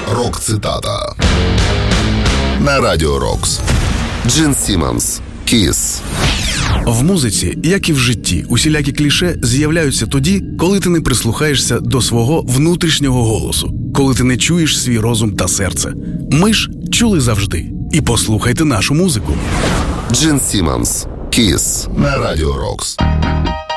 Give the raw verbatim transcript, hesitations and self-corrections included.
Рок-цитата на Радіо Рокс. Джин Сіммонс, «Kiss». В музиці, як і в житті, усілякі кліше з'являються тоді, коли ти не прислухаєшся до свого внутрішнього голосу, коли ти не чуєш свій розум та серце. Ми ж чули завжди. І послухайте нашу музику. Джин Сіммонс, «Kiss» на Радіо Рокс.